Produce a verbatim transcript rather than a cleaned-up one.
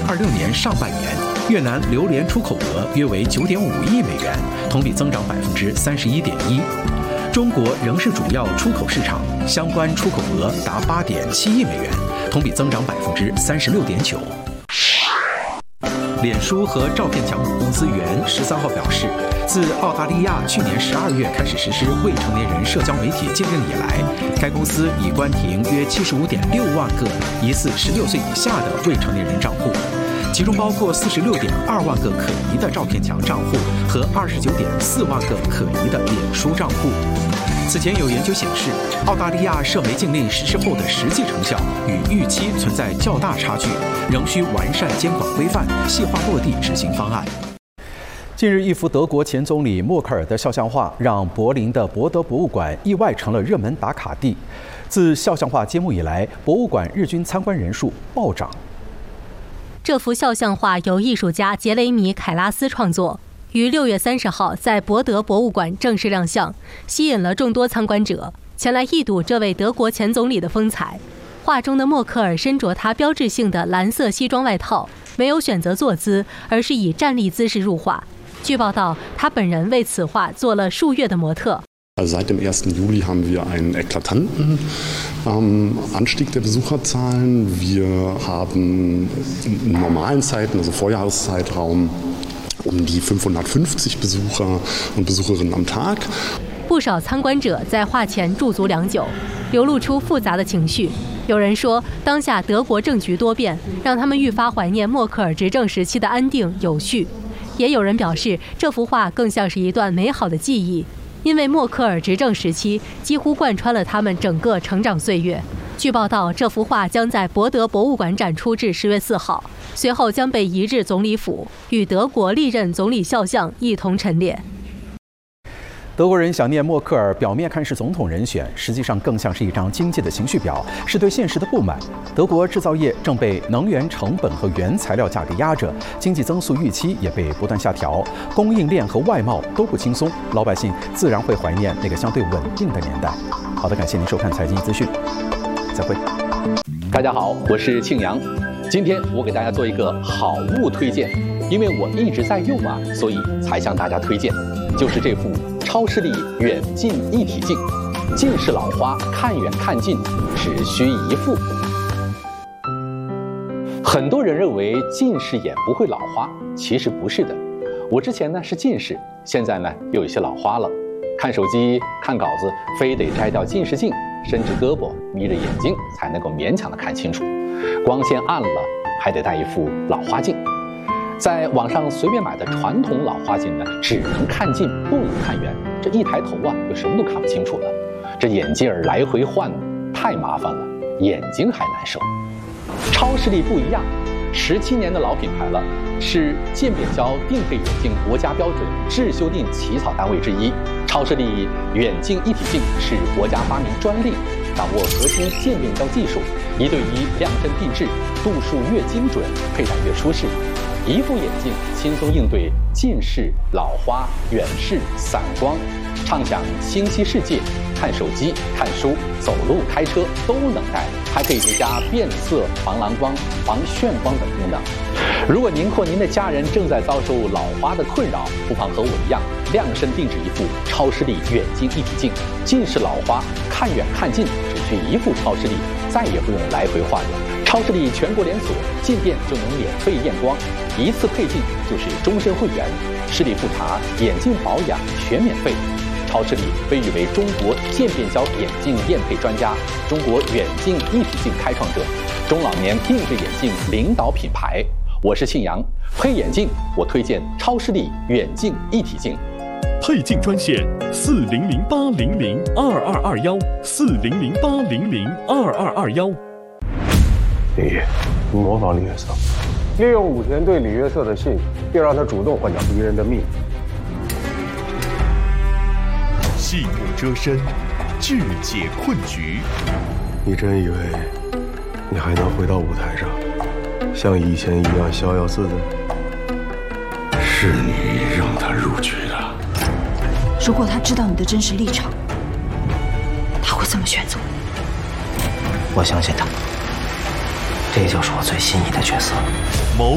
二六年上半年，越南榴莲出口额约为九点五亿美元，同比增长百分之三十一点一。中国仍是主要出口市场，相关出口额达八点七亿美元，同比增长百分之三十六点九。脸书和照片墙母公司原十三号表示，自澳大利亚去年十二月开始实施未成年人社交媒体禁令以来，该公司已关停约七十五点六万个疑似十六岁以下的未成年人账户，其中包括四十六点二万个可疑的照片墙账户和二十九点四万个可疑的脸书账户。此前有研究显示，澳大利亚社媒禁令实施后的实际成效与预期存在较大差距，仍需完善监管规范，细化落地执行方案。近日，一幅德国前总理默克尔的肖像画让柏林的博德博物馆意外成了热门打卡地。自肖像画揭幕以来，博物馆日均参观人数暴涨。 这幅肖像画由艺术家杰雷米·凯拉斯创作，于六月三十号在博德博物馆正式亮相，吸引了众多参观者前来一睹这位德国前总理的风采。画中的默克尔身着他标志性的蓝色西装外套，没有选择坐姿，而是以站立姿势入画。据报道，他本人为此画做了数月的模特。 Also seit dem ersten Juli haben wir einen eklatanten ähm, Anstieg der Besucherzahlen. Wir haben in normalen Zeiten, also Vorjahreszeitraum, um die fünfhundertfünfzig Besucher und Besucherinnen am Tag. 不少参观者在画前驻足良久，流露出复杂的情绪。有人说，当下德国政局多变，让他们愈发怀念默克尔执政时期的安定有序。也有人表示，这幅画更像是一段美好的记忆，因为默克尔执政时期几乎贯穿了他们整个成长岁月。据报道，这幅画将在博德博物馆展出至十月四号，随后将被移至总理府，与德国历任总理肖像一同陈列。 德国人想念默克尔，表面看是总统人选，实际上更像是一张经济的情绪表，是对现实的不满。德国制造业正被能源成本和原材料价格压着，经济增速预期也被不断下调，供应链和外贸都不轻松，老百姓自然会怀念那个相对稳定的年代。好的，感谢您收看财经资讯，再会。 大家好，我是庆阳，今天我给大家做一个好物推荐，因为我一直在用啊，所以才向大家推荐，就是这副超视力远近一体镜，近视老花看远看近只需一副。很多人认为近视眼不会老花，其实不是的。我之前呢是近视，现在呢又有些老花了。看手机、看稿子，非得摘掉近视镜，伸直胳膊，眯着眼睛才能够勉强的看清楚。光线暗了，还得戴一副老花镜。在网上随便买的传统老花镜呢，只能看近不能看远，这一抬头啊，就什么都看不清楚了。这眼镜儿来回换太麻烦了，眼睛还难受。超视力不一样，十七年的老品牌了，是渐变焦定配眼镜国家标准质修订起草单位之一。超视力远近一体镜是国家发明专利，掌握核心渐变焦技术，一对一量身定制，度数越精准，佩戴越舒适。一副眼镜轻松应对近视、老花、远视、散光，畅享星稀世界，看手机、看书、走路、开车都能戴，还可以叠加变色、防蓝光、防眩光等功能。如果您或您的家人正在遭受老花的困扰，不妨和我一样，量身定制一副超视力远近一体镜，近视老花看远看近只需一副超视力，再也不用来回换了。超视力全国连锁，进店就能免费验光，一次配镜就是终身会员，视力复查、眼镜保养全免费。超视力被誉为中国渐变焦眼镜验配专家，中国远近一体镜开创者，中老年定制眼镜领导品牌。我是庆阳，配眼镜我推荐超视力远近一体镜。 配镜专线四零零八零零二二二幺四零零八零零二二二幺。 林玉，你模仿李约瑟，利用武田对李约瑟的信，并让他主动换掉敌人的命。 细目遮身，智解困局。 你真以为你还能回到舞台上，像以前一样逍遥自在？ 是你让他入局的。 如果他知道你的真实立场，他会这么选择？ 我相信他。这就是我最心仪的角色。 谋